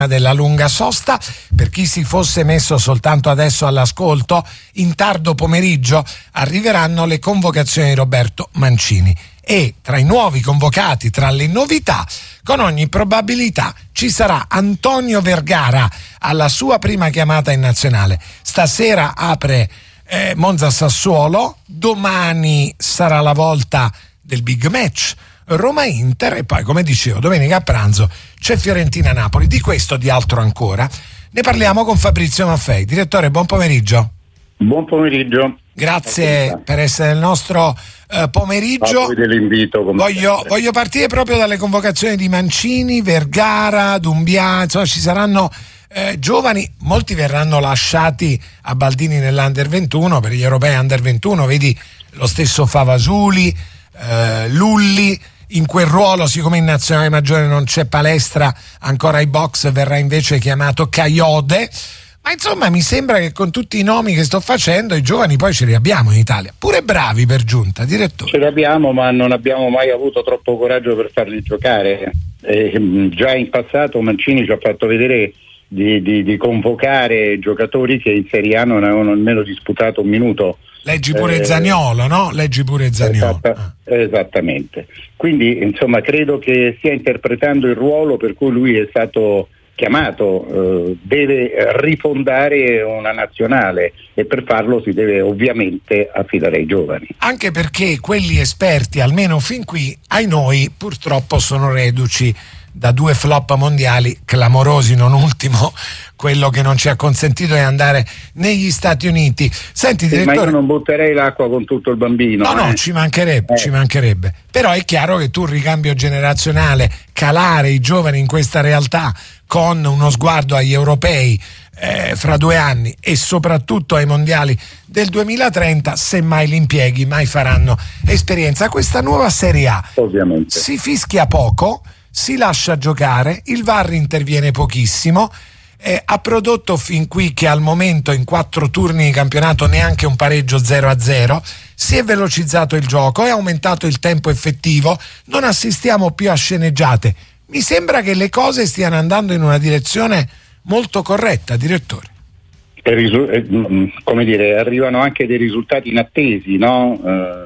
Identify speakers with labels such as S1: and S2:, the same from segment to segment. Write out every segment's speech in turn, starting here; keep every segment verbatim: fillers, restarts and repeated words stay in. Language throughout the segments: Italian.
S1: della lunga sosta. Per chi si fosse messo soltanto adesso all'ascolto, in tardo pomeriggio arriveranno le convocazioni di Roberto Mancini e tra i nuovi convocati, tra le novità, con ogni probabilità ci sarà Antonio Vergara alla sua prima chiamata in nazionale. Stasera apre eh, Monza-Sassuolo, domani sarà la volta del big match Roma-Inter e poi, come dicevo, domenica a pranzo c'è Fiorentina-Napoli. Di questo, di altro ancora, ne parliamo con Fabrizio Maffei. Direttore, buon pomeriggio.
S2: Buon pomeriggio.
S1: Grazie per essere nel nostro eh, pomeriggio.
S2: Dell'invito,
S1: voglio, voglio partire proprio dalle convocazioni di Mancini, Vergara, Doumbia, insomma ci saranno eh, giovani, molti verranno lasciati a Baldini nell'Under ventuno per gli europei Under ventuno, vedi lo stesso Favasuli, eh, Lulli. In quel ruolo, siccome in nazionale maggiore non c'è palestra, ancora ai box verrà invece chiamato Caiode. Ma insomma mi sembra che con tutti i nomi che sto facendo i giovani poi ce li abbiamo in Italia, pure bravi per giunta, direttore.
S2: Ce li abbiamo, ma non abbiamo mai avuto troppo coraggio per farli giocare. Eh, già in passato Mancini ci ha fatto vedere di, di, di convocare giocatori che in Serie A non avevano nemmeno disputato un minuto.
S1: Leggi pure eh, Zaniolo, no? Leggi pure Zaniolo.
S2: Esatta, ah. Esattamente. Quindi, insomma, credo che stia interpretando il ruolo per cui lui è stato chiamato. Eh, deve rifondare una nazionale e per farlo si deve ovviamente affidare ai giovani.
S1: Anche perché quelli esperti, almeno fin qui, ai noi, purtroppo sono reduci da due flop mondiali clamorosi, non ultimo quello che non ci ha consentito di andare negli Stati Uniti. Senti,
S2: sì,
S1: direttore,
S2: ma io non butterei l'acqua con tutto il bambino.
S1: No,
S2: eh.
S1: no, ci mancherebbe,
S2: eh.
S1: ci mancherebbe. Però è chiaro che tu, ricambio generazionale, calare i giovani in questa realtà con uno sguardo agli europei eh, fra due anni e soprattutto ai mondiali del duemilatrenta, se mai li impieghi, mai faranno esperienza. Questa nuova Serie A
S2: ovviamente
S1: si fischia poco, si lascia giocare, il V A R interviene pochissimo, eh, ha prodotto fin qui che al momento in quattro turni di campionato neanche un pareggio zero a zero, si è velocizzato il gioco, è aumentato il tempo effettivo, non assistiamo più a sceneggiate. Mi sembra che le cose stiano andando in una direzione molto corretta, direttore.
S2: Per risu- eh, come dire, arrivano anche dei risultati inattesi, no? Eh,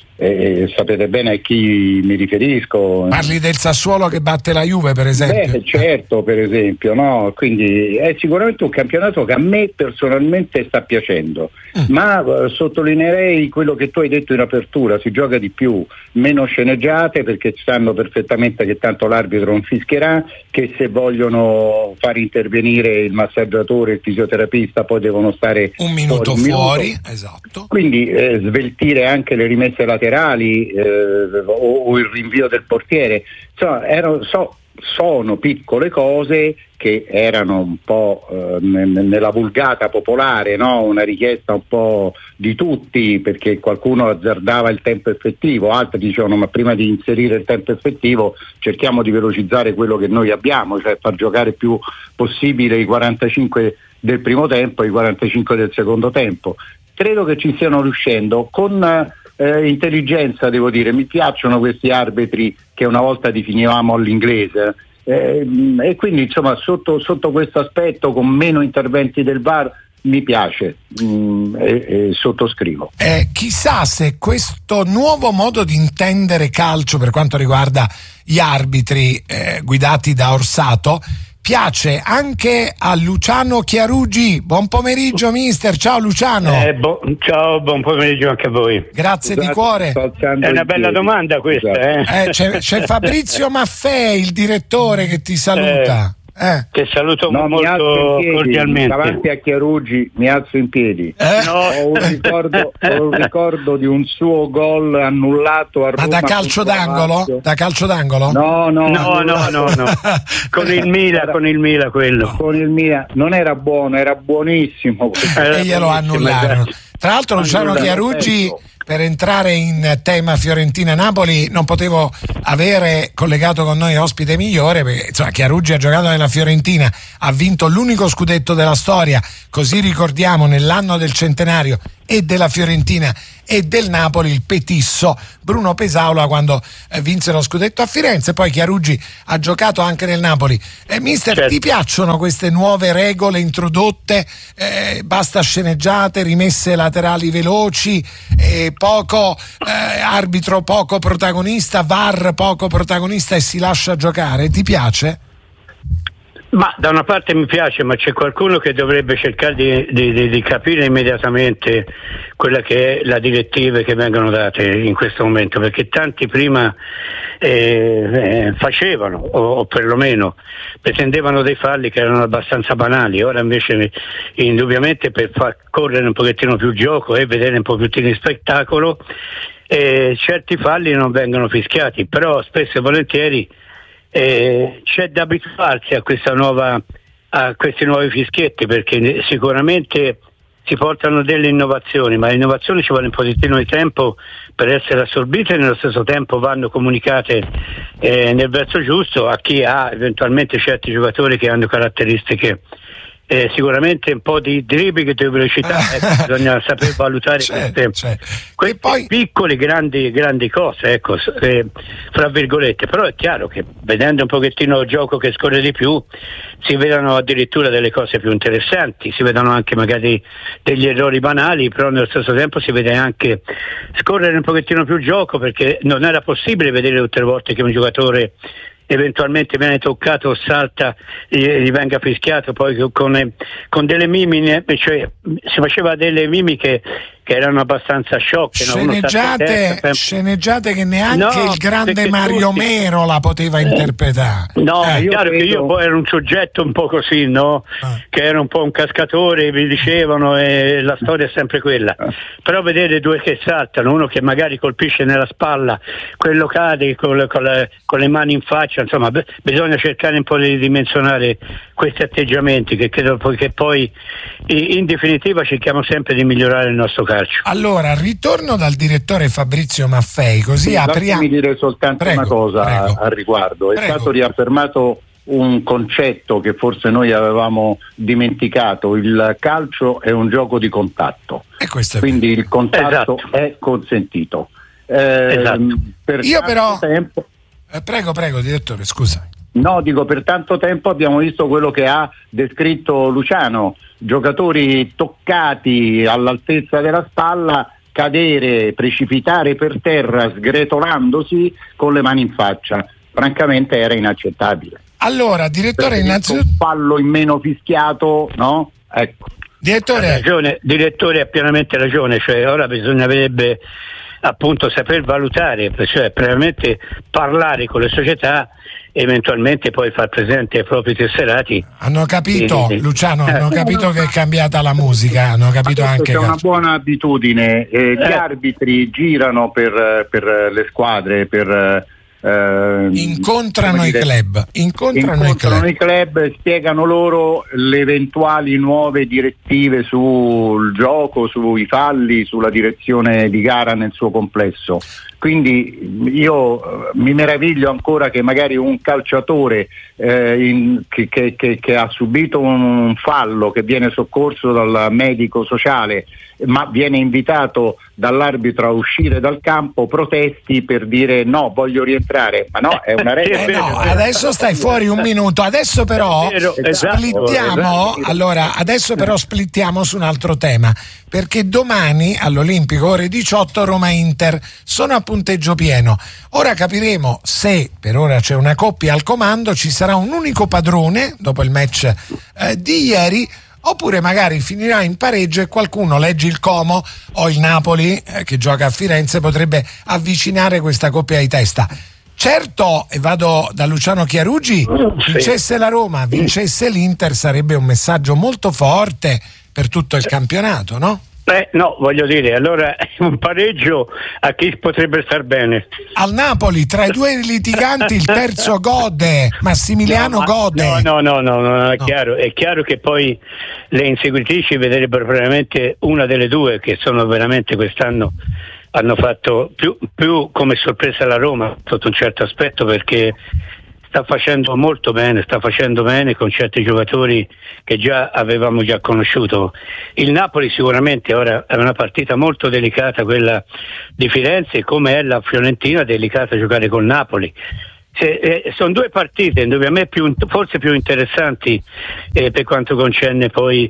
S2: Eh, sapete bene a chi mi riferisco.
S1: Parli del Sassuolo che batte la Juve, per esempio?
S2: Beh, certo, per esempio, no? Quindi è sicuramente un campionato che a me personalmente sta piacendo, mm. ma eh, sottolineerei quello che tu hai detto in apertura: si gioca di più, meno sceneggiate, perché sanno perfettamente che tanto l'arbitro non fischierà, che se vogliono far intervenire il massaggiatore, il fisioterapista, poi devono stare
S1: un minuto
S2: fuori,
S1: fuori
S2: minuto.
S1: Esatto.
S2: Quindi eh, sveltire anche le rimesse laterali Eh, o, o il rinvio del portiere, insomma, erano, so, sono piccole cose che erano un po' eh, nella vulgata popolare, no? Una richiesta un po' di tutti, perché qualcuno azzardava il tempo effettivo, altri dicevano ma prima di inserire il tempo effettivo cerchiamo di velocizzare quello che noi abbiamo, cioè far giocare il più possibile i quarantacinque del primo tempo e i quarantacinque del secondo tempo. Credo che ci stiano riuscendo con Eh, intelligenza, devo dire. Mi piacciono questi arbitri che una volta definivamo all'inglese eh, e quindi insomma sotto, sotto questo aspetto, con meno interventi del V A R, mi piace mm, e, e sottoscrivo.
S1: Eh, chissà se questo nuovo modo di intendere calcio per quanto riguarda gli arbitri eh, guidati da Orsato piace anche a Luciano Chiarugi. Buon pomeriggio mister, ciao Luciano.
S3: Eh, bo- ciao, buon pomeriggio anche a voi.
S1: Grazie
S2: Scusate,
S1: di cuore.
S3: È una bella domanda questa. Eh.
S1: Eh, c'è, c'è Fabrizio Maffei, il direttore, che ti saluta. Eh.
S3: Che saluto
S2: no,
S3: molto
S2: piedi,
S3: cordialmente.
S2: Davanti a Chiarugi mi alzo in piedi.
S1: Eh?
S3: No.
S2: Ho, un ricordo, ho un ricordo di un suo gol annullato a Roma.
S1: Ma da calcio d'angolo? Da calcio d'angolo?
S2: No, no,
S3: no, no, no, no. Con il Milan, con il Milan quello.
S2: Con il Milan non era buono, era buonissimo.
S1: E glielo annullarono. Tra l'altro Luciano Chiarugi, per entrare in tema Fiorentina-Napoli, non potevo avere collegato con noi ospite migliore, perché insomma Chiarugi ha giocato nella Fiorentina, ha vinto l'unico scudetto della storia, così ricordiamo, nell'anno del centenario e della Fiorentina e del Napoli il Petisso, Bruno Pesaula, quando eh, vinse lo scudetto a Firenze. Poi Chiarugi ha giocato anche nel Napoli. Eh, mister, certo. Ti piacciono queste nuove regole introdotte? Eh, basta sceneggiate, rimesse laterali veloci, eh, poco eh, arbitro poco protagonista, V A R poco protagonista e si lascia giocare? Ti piace?
S3: Ma da una parte mi piace, ma c'è qualcuno che dovrebbe cercare di, di, di capire immediatamente quella che è la direttiva che vengono date in questo momento, perché tanti prima eh, eh, facevano o, o perlomeno pretendevano dei falli che erano abbastanza banali. Ora invece indubbiamente per far correre un pochettino più gioco e vedere un pochettino di spettacolo, eh, certi falli non vengono fischiati, però spesso e volentieri Eh, c'è da abituarsi a questa nuova a questi nuovi fischietti, perché sicuramente si portano delle innovazioni, ma le innovazioni ci vuole un pochettino di tempo per essere assorbite e nello stesso tempo vanno comunicate eh, nel verso giusto a chi ha eventualmente certi giocatori che hanno caratteristiche. Eh, sicuramente un po' di dribbling, di velocità, ecco, bisogna saper valutare
S1: c'è,
S3: queste,
S1: c'è.
S3: queste poi... piccole grandi grandi cose, ecco, eh, fra virgolette. Però è chiaro che vedendo un pochettino il gioco che scorre di più si vedono addirittura delle cose più interessanti, si vedono anche magari degli errori banali, però nello stesso tempo si vede anche scorrere un pochettino più gioco, perché non era possibile vedere tutte le volte che un giocatore eventualmente viene toccato o salta e gli venga fischiato poi con, con delle mimiche, cioè si faceva delle mimiche che erano abbastanza sciocche,
S1: sceneggiate,
S3: no? Testa,
S1: sceneggiate che neanche
S3: no,
S1: il grande Mario
S3: tutti...
S1: Mero la poteva interpretare.
S3: No,
S1: eh,
S3: è chiaro
S2: credo...
S3: che io poi ero un soggetto un po' così, no? Ah. Che era un po' un cascatore, mi dicevano, e la storia è sempre quella. Ah. Però vedere due che saltano, uno che magari colpisce nella spalla, quello cade con le, con le, con le mani in faccia, insomma, b- bisogna cercare un po' di dimensionare questi atteggiamenti che credo poi, che poi in definitiva cerchiamo sempre di migliorare il nostro calcio.
S1: Allora, ritorno dal direttore Fabrizio Maffei, così sì, apriamo.
S2: Lasciami dire soltanto prego, una cosa prego. al riguardo. È prego. stato riaffermato un concetto che forse noi avevamo dimenticato: il calcio è un gioco di contatto,
S1: e questo è
S2: quindi
S1: vero.
S2: Il contatto
S3: esatto.
S2: è consentito. Eh,
S3: esatto.
S2: per
S1: Io però
S2: tempo...
S1: eh, prego, prego, direttore, scusa.
S2: No, dico, per tanto tempo abbiamo visto quello che ha descritto Luciano: giocatori toccati all'altezza della spalla, cadere, precipitare per terra sgretolandosi con le mani in faccia. Francamente era inaccettabile.
S1: Allora, direttore, innanzitutto
S2: un fallo in meno fischiato, no? Ecco.
S1: Direttore,
S3: ha ragione, direttore ha pienamente ragione, cioè ora bisognerebbe appunto saper valutare, cioè previamente parlare con le società, eventualmente poi far presente ai propri tesserati.
S1: Hanno capito, e, Luciano, hanno eh, capito che è cambiata la musica, hanno capito anche
S2: c'è
S1: che...
S2: una buona abitudine, eh, gli eh. arbitri girano per, per le squadre, per eh,
S1: incontrano i club, incontrano,
S2: incontrano
S1: i club.
S2: i club, spiegano loro le eventuali nuove direttive sul gioco, sui falli, sulla direzione di gara nel suo complesso. Quindi io mi meraviglio ancora che magari un calciatore eh, in, che, che, che, che ha subito un fallo, che viene soccorso dal medico sociale, ma viene invitato dall'arbitro a uscire dal campo, protesti per dire no, voglio rientrare. Ma no, è una regola.
S1: Eh no, adesso stai fuori un minuto, adesso però splittiamo, allora adesso però splittiamo su un altro tema, perché domani all'Olimpico ore diciotto Roma-Inter sono a punteggio pieno. Ora capiremo se per ora c'è una coppia al comando, ci sarà un unico padrone dopo il match eh, di ieri, oppure magari finirà in pareggio e qualcuno, leggi il Como o il Napoli eh, che gioca a Firenze, potrebbe avvicinare questa coppia di testa. Certo, e vado da Luciano Chiarugi, vincesse la Roma, vincesse l'Inter, sarebbe un messaggio molto forte per tutto il campionato, no?
S3: Beh, no, voglio dire, allora un pareggio a chi potrebbe star bene?
S1: Al Napoli, tra i due litiganti il terzo gode, Massimiliano
S3: no,
S1: gode.
S3: No, no, no, no, no, è
S1: no.
S3: chiaro, è chiaro che poi le inseguitrici vedrebbero veramente una delle due, che sono veramente quest'anno hanno fatto più, più come sorpresa la Roma sotto un certo aspetto, perché sta facendo molto bene, sta facendo bene con certi giocatori che già avevamo già conosciuto. Il Napoli sicuramente ora è una partita molto delicata quella di Firenze, come è la Fiorentina delicata giocare col Napoli. Se, eh, sono due partite dove a me più, forse più interessanti eh, per quanto concerne poi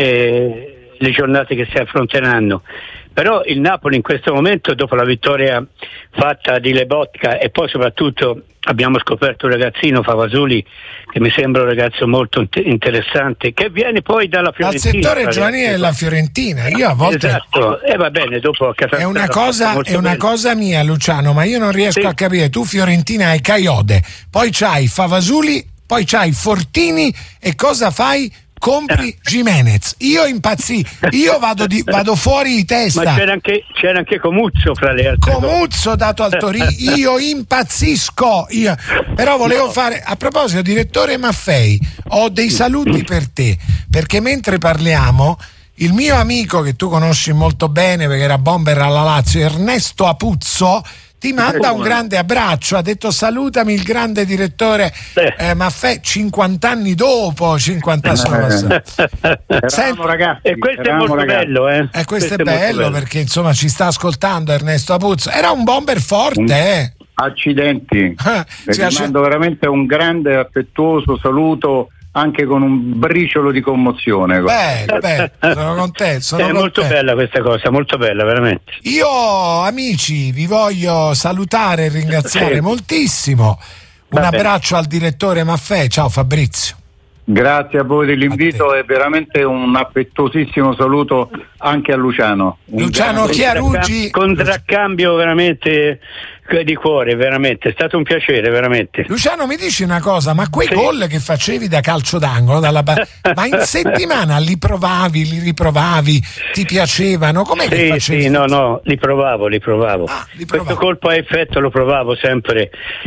S3: eh, le giornate che si affronteranno. Però il Napoli in questo momento, dopo la vittoria fatta di Lobotka, e poi soprattutto abbiamo scoperto un ragazzino, Favasuli, che mi sembra un ragazzo molto interessante, che viene poi dalla Fiorentina.
S1: Dal settore giovanile della Fiorentina. Io a volte
S3: esatto, e eh, va bene, dopo a casa
S1: è una cosa è una cosa mia, Luciano, ma io non riesco sì. a capire. Tu Fiorentina hai Caiode, poi c'hai Favasuli, poi c'hai Fortini, e cosa fai? Compri Gimenez. Io impazzì, io vado, di, vado fuori di testa.
S3: Ma c'era anche, c'era anche Comuzzo fra le altre.
S1: Comuzzo dato al Torino, io impazzisco. Io. Però volevo no. fare, a proposito, direttore Maffei, ho dei saluti per te, perché mentre parliamo, il mio amico che tu conosci molto bene perché era bomber alla Lazio, Ernesto Apuzzo, ti manda un grande abbraccio, ha detto salutami il grande direttore eh, Maffei, cinquanta anni dopo, cinquanta sono passati.
S2: Eravamo ragazzi,
S3: e questo è molto
S2: ragazzi.
S3: bello, eh?
S1: E questo, questo è,
S3: è
S1: bello,
S3: bello
S1: perché insomma ci sta ascoltando Ernesto Apuzzo, era un bomber forte, eh?
S2: Accidenti,
S1: eh,
S2: ti mando veramente un grande affettuoso saluto, anche con un briciolo di commozione.
S1: Beh, beh, sono contento. Sono
S3: è
S1: contento.
S3: Molto bella questa cosa, molto bella, veramente.
S1: Io, amici, vi voglio salutare e ringraziare sì. moltissimo. Un Va abbraccio bene. al direttore Maffei. Ciao Fabrizio.
S2: Grazie a voi dell'invito e veramente un affettuosissimo saluto anche a Luciano. Un
S1: Luciano Chiarugi.
S3: Contraccambio veramente di cuore, veramente, è stato un piacere, veramente.
S1: Luciano, mi dici una cosa, ma quei sì. gol che facevi da calcio d'angolo, dalla ba- ma in settimana li provavi, li riprovavi, ti piacevano? Com'è
S3: sì,
S1: che facevi?
S3: Sì, no, no, li provavo, li provavo.
S1: Ah, li
S3: Questo colpo a effetto lo provavo sempre,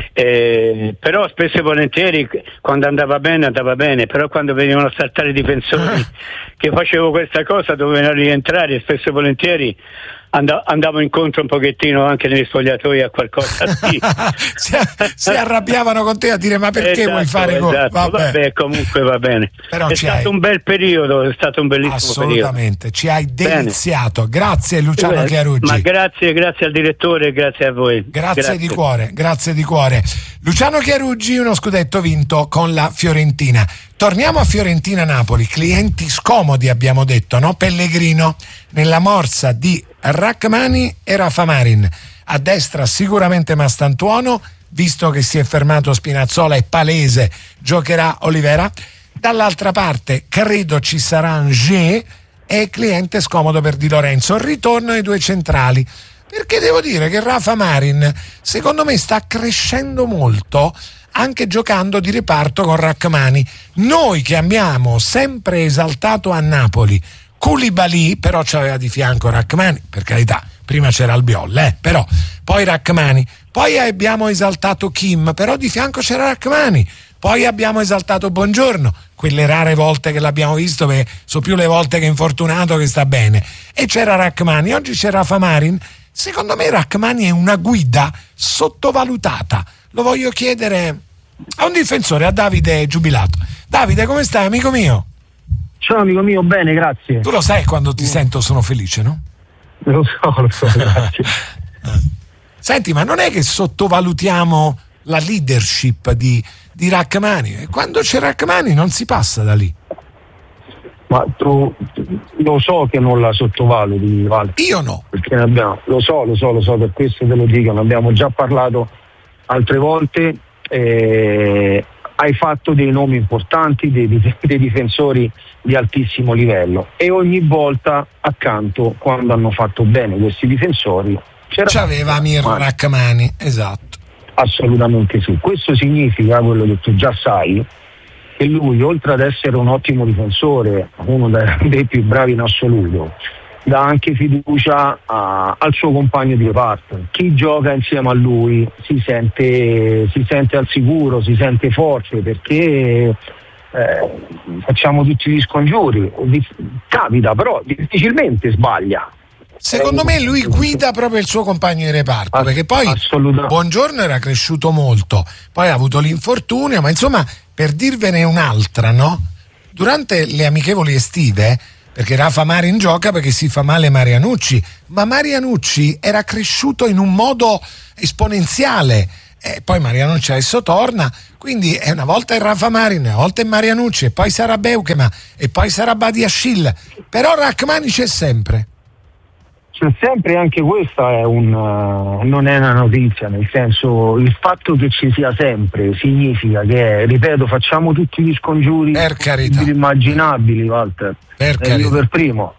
S3: eh, però spesso e volentieri quando andava bene andava bene, però quando venivano a saltare i difensori ah. che facevo questa cosa dovevano rientrare, spesso e volentieri andavo incontro un pochettino anche negli spogliatoi a qualcosa sì.
S1: si, si arrabbiavano con te a dire ma perché
S3: esatto,
S1: vuoi fare
S3: esatto.
S1: gol? Vabbè.
S3: Vabbè, comunque va bene.
S1: Però
S3: è
S1: ci
S3: stato
S1: hai...
S3: un bel periodo, è stato un bellissimo
S1: assolutamente,
S3: periodo.
S1: Ci hai deliziato. Bene. Grazie Luciano
S3: Beh,
S1: Chiarugi.
S3: Ma grazie, grazie al direttore e grazie a voi.
S1: Grazie,
S3: grazie
S1: di cuore, grazie di cuore. Luciano Chiarugi, uno scudetto vinto con la Fiorentina. Torniamo a Fiorentina-Napoli, clienti scomodi abbiamo detto, no? Pellegrino nella morsa di Rachmani e Rafa Marin. A destra sicuramente Mastantuono, visto che si è fermato Spinazzola, è palese, giocherà Olivera. Dall'altra parte credo ci sarà Angers e cliente scomodo per Di Lorenzo. Ritorno ai due centrali, perché devo dire che Rafa Marin secondo me sta crescendo molto anche giocando di reparto con Rachmani. Noi che abbiamo sempre esaltato a Napoli Koulibaly, però c'aveva di fianco Rachmani, per carità, prima c'era Albiol, eh, però poi Rachmani, poi abbiamo esaltato Kim, però di fianco c'era Rachmani, poi abbiamo esaltato Buongiorno, quelle rare volte che l'abbiamo visto, perché sono più le volte che è infortunato che sta bene, e c'era Rachmani, oggi c'è Rafa Marin. Secondo me Rachmani è una guida sottovalutata. Lo voglio chiedere a un difensore, a Davide Giubilato. Davide, come stai, amico mio?
S4: Ciao amico mio, bene, grazie.
S1: Tu lo sai quando ti sento sono felice, no?
S4: Lo so, lo so, grazie.
S1: Senti, ma non è che sottovalutiamo la leadership di, di Rachmani? Quando c'è Rachmani non si passa da lì.
S4: Ma tu lo so che non la sottovaluti, Vale.
S1: Io no.
S4: Perché ne abbiamo, lo so, lo so, lo so, per questo te lo dico, ne abbiamo già parlato altre volte. Eh, hai fatto dei nomi importanti, dei, dei difensori di altissimo livello e ogni volta accanto, quando hanno fatto bene questi difensori, c'era
S1: c'aveva Amir Rachmani, esatto.
S4: Assolutamente sì. Questo significa, quello che tu già sai, che lui, oltre ad essere un ottimo difensore, uno dei più bravi in assoluto, dà anche fiducia a, al suo compagno di reparto. Chi gioca insieme a lui si sente, si sente al sicuro, si sente forte, perché eh, facciamo tutti gli scongiuri. Capita, però difficilmente sbaglia.
S1: Secondo me lui guida proprio il suo compagno di reparto,
S4: Ass-
S1: perché poi Buongiorno era cresciuto molto, poi ha avuto l'infortunio, ma insomma, per dirvene un'altra, no? Durante le amichevoli estive, perché Rafa Marin gioca perché si fa male Marianucci, ma Marianucci era cresciuto in un modo esponenziale, e poi Marianucci adesso torna, quindi è una volta è Rafa Marin, una volta è Marianucci, e poi sarà Beukema, e poi sarà Badiashile, però Rachmani c'è sempre.
S4: C'è sempre, anche questa è un, uh, non è una notizia, nel senso, il fatto che ci sia sempre significa che, ripeto, facciamo tutti gli scongiuri
S1: per carità
S4: immaginabili, Walter,
S1: per
S4: eh, io per primo,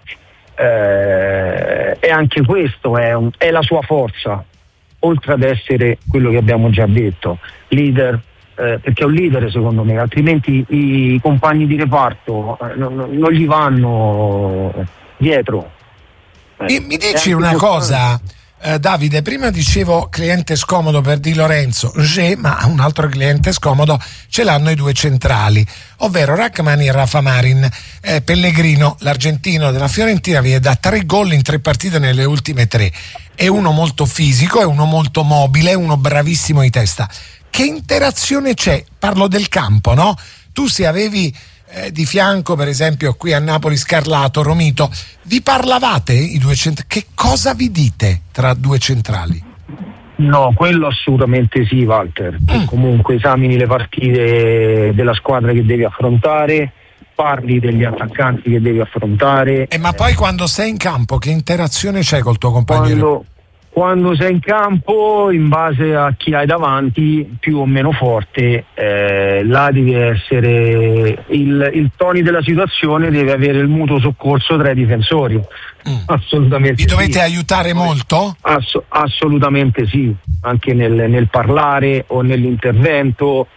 S4: eh, e anche questo è, un, è la sua forza, oltre ad essere quello che abbiamo già detto, leader, eh, perché è un leader secondo me, altrimenti i compagni di reparto eh, non, non gli vanno dietro.
S1: Mi, mi dici una cosa, eh, Davide, prima dicevo cliente scomodo per Di Lorenzo, G, ma un altro cliente scomodo ce l'hanno i due centrali, ovvero Rachmani e Rafa Marin. eh, Pellegrino, l'argentino della Fiorentina, viene da tre gol in tre partite nelle ultime tre, è uno molto fisico, è uno molto mobile, è uno bravissimo di testa. Che interazione c'è? Parlo del campo, no? Tu se avevi Eh, di fianco, per esempio, qui a Napoli Scarlato, Romito, vi parlavate i due centrali? Che cosa vi dite tra due centrali?
S4: No, quello assolutamente sì, Walter. Mm. Comunque esamini le partite della squadra che devi affrontare, parli degli attaccanti che devi affrontare.
S1: Eh, ma poi quando sei in campo, che interazione c'è col tuo compagno?
S4: Quando, quando sei in campo, in base a chi hai davanti, più o meno forte, eh, là deve essere il, il toni della situazione, deve avere il mutuo soccorso tra i difensori. Mm. Assolutamente.
S1: Vi dovete
S4: sì.
S1: aiutare molto?
S4: Ass- assolutamente sì, anche nel, nel parlare o nell'intervento,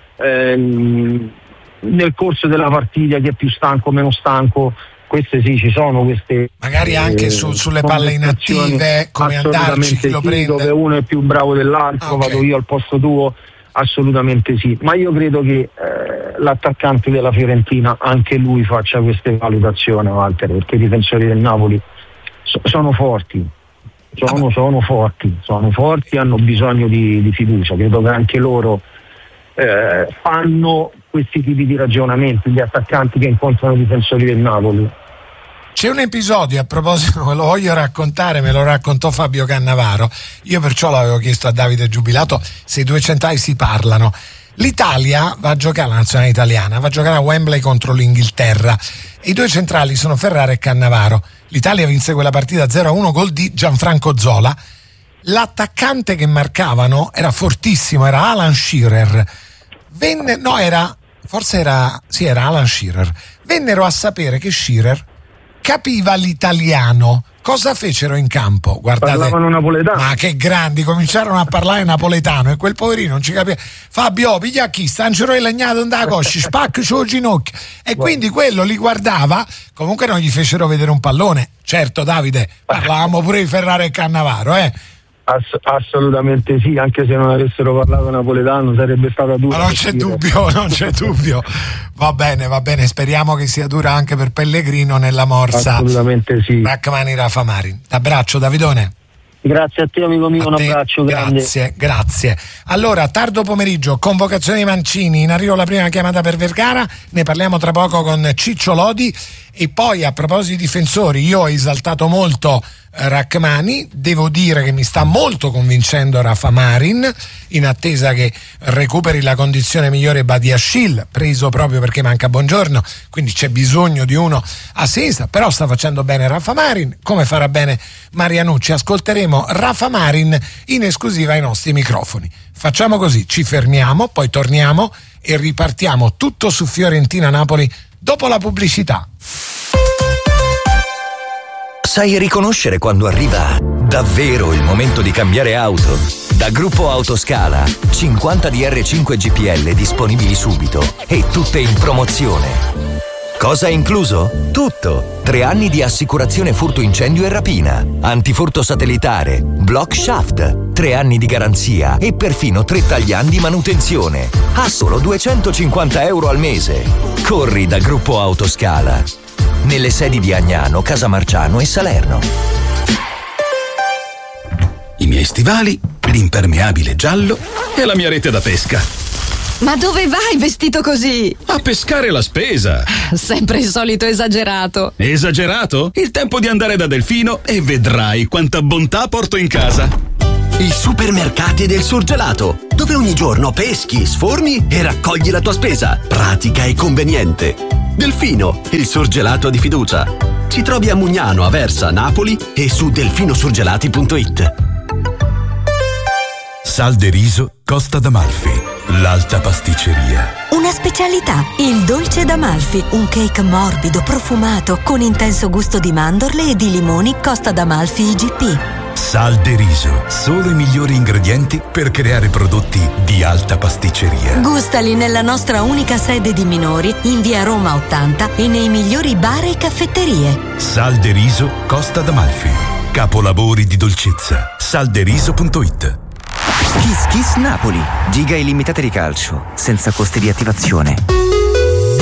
S4: ehm, nel corso della partita, chi è più stanco, meno stanco. Queste sì, ci sono queste,
S1: magari anche eh, su, sulle palle inattive, come andarci, chi lo
S4: sì,
S1: prende,
S4: dove uno è più bravo dell'altro,
S1: okay.
S4: Vado io al posto tuo, assolutamente sì, ma io credo che eh, l'attaccante della Fiorentina anche lui faccia queste valutazioni, Walter, perché i difensori del Napoli so, sono forti sono, sono forti sono forti, hanno bisogno di, di fiducia, credo che anche loro eh, fanno questi tipi di ragionamenti, gli attaccanti che incontrano i difensori del Napoli.
S1: C'è un episodio, a proposito, me lo voglio raccontare, me lo raccontò Fabio Cannavaro, io perciò l'avevo chiesto a Davide Giubilato se i due centrali si parlano. L'Italia va a giocare, la nazionale italiana va a giocare a Wembley contro l'Inghilterra, e i due centrali sono Ferrara e Cannavaro. L'Italia vinse quella partita zero a uno, gol di Gianfranco Zola. L'attaccante che marcavano era fortissimo, era Alan Shearer. Venne, no, era, forse era, sì, era Alan Shearer. Vennero a sapere che Shearer capiva l'italiano. Cosa fecero in campo? Guardate,
S4: parlavano napoletano.
S1: Ma che grandi, cominciarono a parlare napoletano e quel poverino non ci capiva. Fabio, piglia chi? Stancero il legnato da cosci, spacco sul ginocchio. E Guarda. Quindi quello li guardava, comunque non gli fecero vedere un pallone. Certo, Davide, parlavamo pure di Ferrara e Cannavaro, eh.
S4: Ass- assolutamente sì, anche se non avessero parlato napoletano sarebbe stata dura.
S1: Ma non c'è dubbio, non c'è dubbio. Va bene, va bene, speriamo che sia dura anche per Pellegrino nella morsa.
S4: Assolutamente sì.
S1: Rachmani, Rafa Marin. T'abbraccio, Davidone.
S4: Grazie a te, amico mio, un abbraccio grande.
S1: Grazie, grazie. Allora, tardo pomeriggio, convocazione di Mancini, in arrivo la prima chiamata per Vergara, ne parliamo tra poco con Ciccio Lodi. E poi, a proposito di difensori, io ho esaltato molto Rachmani, devo dire che mi sta molto convincendo Rafa Marin, in attesa che recuperi la condizione migliore Badiashile, preso proprio perché manca Buongiorno, quindi c'è bisogno di uno a sinistra, però sta facendo bene Rafa Marin, come farà bene Marianucci. Ascolteremo Rafa Marin in esclusiva ai nostri microfoni. Facciamo così, ci fermiamo, poi torniamo e ripartiamo tutto su Fiorentina-Napoli dopo la pubblicità.
S5: Sai riconoscere quando arriva davvero il momento di cambiare auto? Da Gruppo Autoscala, cinquanta D R cinque G P L disponibili subito e tutte in promozione. Cosa è incluso? Tutto. Tre anni di assicurazione furto incendio e rapina, antifurto satellitare, block shaft, tre anni di garanzia e perfino tre tagliandi di manutenzione. A solo duecentocinquanta euro al mese. Corri da Gruppo Autoscala. Nelle sedi di Agnano, Casamarciano e Salerno.
S6: miei stivali, l'impermeabile giallo e la mia rete da pesca.
S7: Ma dove vai vestito così?
S6: A pescare la spesa.
S7: Sempre il solito esagerato.
S6: Esagerato? Il tempo di andare da Delfino e vedrai quanta bontà porto in casa.
S8: I supermercati del surgelato, dove ogni giorno peschi, sforni e raccogli la tua spesa. Pratica e conveniente. Delfino, il surgelato di fiducia. Ci trovi a Mugnano, Aversa, Napoli e su delfinosurgelati punto it.
S9: Sal de riso Costa d'Amalfi, l'alta pasticceria.
S10: Una specialità, il dolce d'Amalfi, un cake morbido, profumato, con intenso gusto di mandorle e di limoni Costa d'Amalfi I G P.
S9: Sal de riso, solo i migliori ingredienti per creare prodotti di alta pasticceria.
S10: Gustali nella nostra unica sede di minori, in via Roma ottanta e nei migliori bar e caffetterie.
S9: Sal de riso Costa d'Amalfi, capolavori di dolcezza. salderiso punto it.
S11: Kiss Kiss Napoli, giga illimitate di calcio, senza costi di attivazione.